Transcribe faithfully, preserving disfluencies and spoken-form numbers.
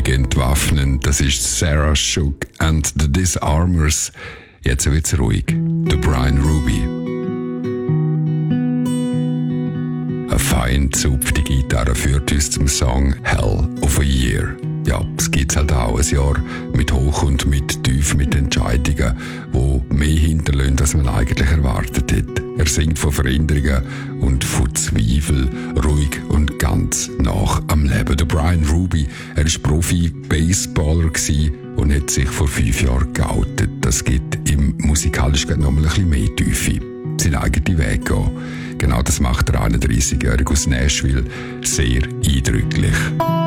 völlig entwaffnen. Das ist Sarah Shook and the Disarmers. Jetzt wird's ruhig. Der Brian Ruby. Eine fein zupfte Gitarre führt uns zum Song Hell of a Year. Ja, es gibt halt auch ein Jahr mit Hoch und mit Tief, mit Entscheidungen, die mehr hinterlassen, als man eigentlich erwartet hat. Er singt von Veränderungen und von Zweifel, ruhig und ganz nach am Leben. Der Brian Ruby, er war Profi-Baseballer und hat sich vor fünf Jahren geoutet. Das gibt im musikalisch noch mal ein bisschen mehr Tiefe. Seinen eigenen Weg gehen. Genau das macht der einunddreißigjährige aus Nashville sehr eindrücklich.